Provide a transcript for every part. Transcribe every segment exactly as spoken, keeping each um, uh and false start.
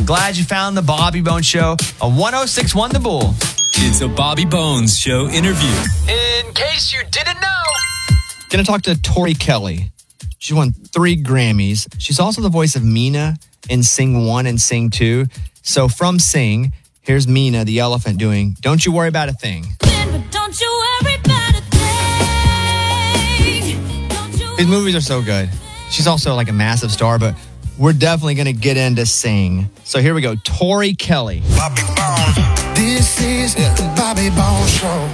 glad you found the Bobby Bones Show on one oh six point one The Bull. It's a Bobby Bones Show interview. In case you didn't know. Gonna talk to Tori Kelly. She won three Grammys. She's also the voice of Mina in Sing one and Sing two. So from Sing, here's Mina, the elephant, doing Don't You Worry About a Thing. Don't you worry about a thing. Don't you These movies are so good. She's also like a massive star, but we're definitely going to get into Sing. So here we go. Tori Kelly. Bobby Bones. This is the Bobby Bones Show.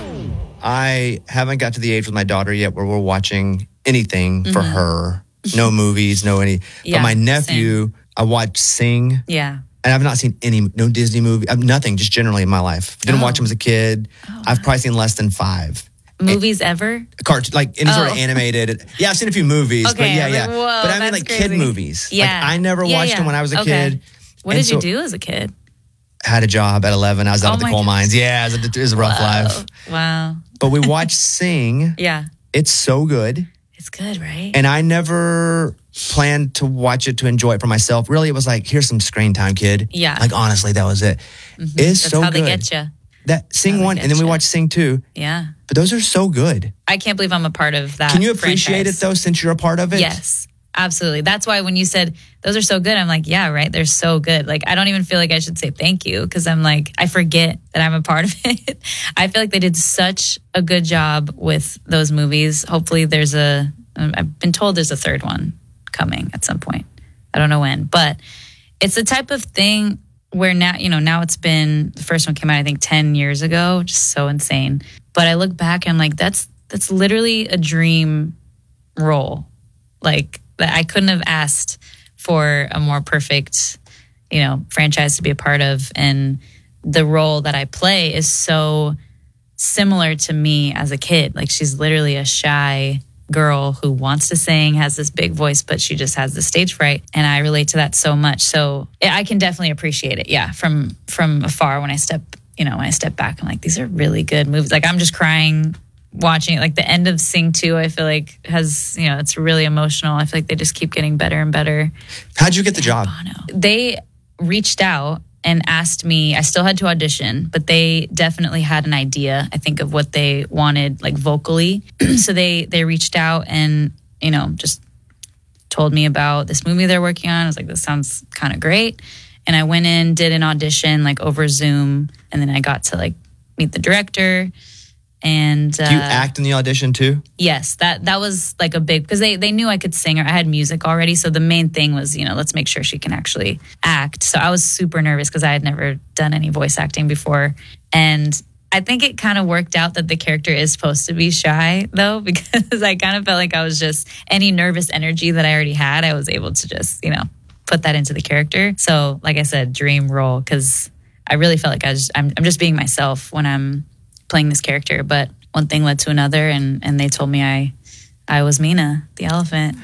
I haven't got to the age with my daughter yet where we're watching anything mm-hmm. for her. No movies, no any. Yeah, but my nephew, same. I watched Sing. Yeah. And I've not seen any, no Disney movie, uh, nothing, just generally in my life. Didn't Oh. watch them as a kid. Oh, I've probably seen less than five. Movies ever? Cart- like any sort of Oh. animated. Yeah, I've seen a few movies, but Okay, yeah, I was yeah. like, whoa, but I mean that's like crazy. kid movies. Yeah. Like I never Yeah, watched yeah. them when I was a Okay. kid. What And did you so- do as a kid? Had a job at eleven. I was out Oh at the my coal gosh. mines. Yeah, it was, a, it was a rough Wow. life. Wow. But we watched Sing. Yeah. It's so good. It's good, right? And I never planned to watch it to enjoy it for myself. Really, it was like, here's some screen time, kid. Yeah. Like, honestly, that was it. Mhm. It's That's so how good. they get you. That Sing how they one, get and then we ya. watched Sing two. Yeah. But those are so good. I can't believe I'm a part of that. Can you appreciate franchise. it, though, since you're a part of it? Yes, absolutely. That's why when you said those are so good, I'm like, yeah, right. They're so good. Like, I don't even feel like I should say thank you because I'm like, I forget that I'm a part of it. I feel like they did such a good job with those movies. Hopefully there's a, I've been told there's a third one coming at some point. I don't know when, but it's the type of thing where now, you know, now it's been, the first one came out, I think ten years ago, which is so insane. But I look back and I'm like, that's, that's literally a dream role. Like that I couldn't have asked for a more perfect, you know, franchise to be a part of. And the role that I play is so similar to me as a kid. Like she's literally a shy girl who wants to sing, has this big voice, but she just has the stage fright. And I relate to that so much. So I can definitely appreciate it. Yeah. From, from afar when I step, you know, when I step back, I'm like, these are really good movies. Like I'm just crying watching it. Like the end of Sing two, I feel like has, you know, it's really emotional. I feel like they just keep getting better and better. How'd you get the job? They reached out and asked me, I still had to audition, but they definitely had an idea, I think, of what they wanted, like vocally. So they, they reached out and, you know, just told me about this movie they're working on. I was like, this sounds kind of great. And I went in, did an audition like over Zoom. And then I got to like meet the director. And uh, Do you act in the audition too? yes, that that was like a big, because they, they knew I could sing or I had music already. So the main thing was, you know, let's make sure she can actually act. So I was super nervous because I had never done any voice acting before. And I think it kind of worked out that the character is supposed to be shy though, because I kind of felt like I was just, any nervous energy that I already had, I was able to just, you know, put that into the character. So like I said, dream role, because I really felt like I was, I'm, I'm just being myself when I'm playing this character. But one thing led to another, and, and they told me I I was Mina, the elephant.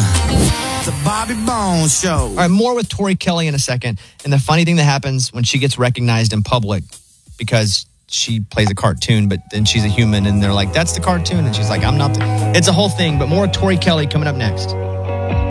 Uh, the Bobby Bones Show. All right, more with Tori Kelly in a second. And the funny thing that happens when she gets recognized in public, because she plays a cartoon, but then she's a human, and they're like, that's the cartoon. And she's like, I'm not the... It's a whole thing, but more with Tori Kelly coming up next.